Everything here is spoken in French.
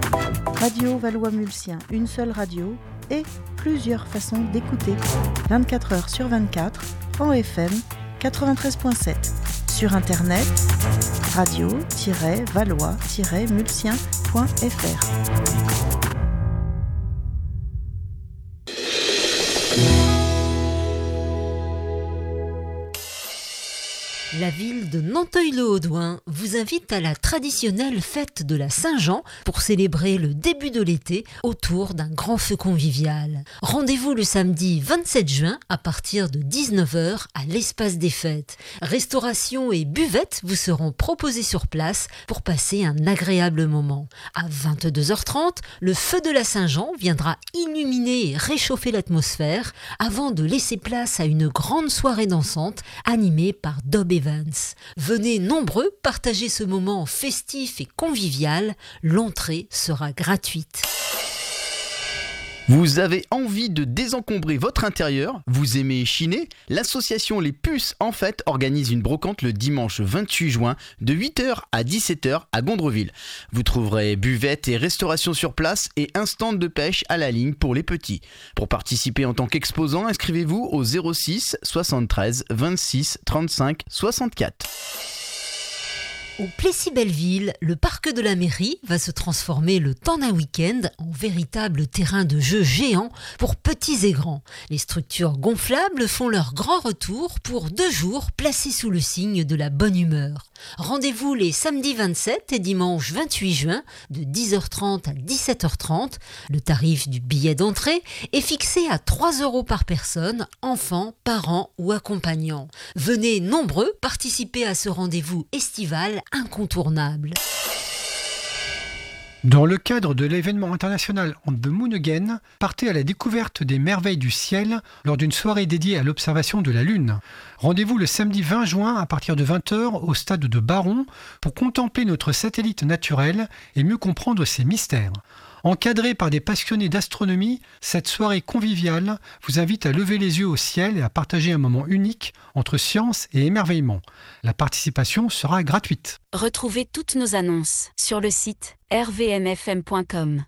Radio Valois-Mulsien, une seule radio et plusieurs façons d'écouter. 24 heures sur 24, en FM 93.7. Sur internet, radio-valois-mulsien.fr. La ville de Nanteuil-le-Haudouin vous invite à la traditionnelle fête de la Saint-Jean pour célébrer le début de l'été autour d'un grand feu convivial. Rendez-vous le samedi 27 juin à partir de 19h à l'espace des fêtes. Restauration et buvette vous seront proposées sur place pour passer un agréable moment. À 22h30, le feu de la Saint-Jean viendra illuminer et réchauffer l'atmosphère avant de laisser place à une grande soirée dansante animée par Dob Evans. Venez nombreux partager ce moment festif et convivial. L'entrée sera gratuite. Vous avez envie de désencombrer votre intérieur? Vous aimez chiner? L'association Les Puces en Fête organise une brocante le dimanche 28 juin de 8h à 17h à Gondreville. Vous trouverez buvette et restauration sur place et un stand de pêche à la ligne pour les petits. Pour participer en tant qu'exposant, inscrivez-vous au 06 73 26 35 64. Au Plessis-Belleville, le parc de la mairie va se transformer le temps d'un week-end en véritable terrain de jeu géant pour petits et grands. Les structures gonflables font leur grand retour pour 2 jours placés sous le signe de la bonne humeur. Rendez-vous les samedis 27 et dimanche 28 juin de 10h30 à 17h30. Le tarif du billet d'entrée est fixé à 3 € par personne, enfants, parents ou accompagnants. Venez nombreux participer à ce rendez-vous estival incontournable. Dans le cadre de l'événement international On the Moon Again, partez à la découverte des merveilles du ciel lors d'une soirée dédiée à l'observation de la Lune. Rendez-vous le samedi 20 juin à partir de 20h au stade de Baron pour contempler notre satellite naturel et mieux comprendre ses mystères. Encadrée par des passionnés d'astronomie, cette soirée conviviale vous invite à lever les yeux au ciel et à partager un moment unique entre science et émerveillement. La participation sera gratuite. Retrouvez toutes nos annonces sur le site rvmfm.com.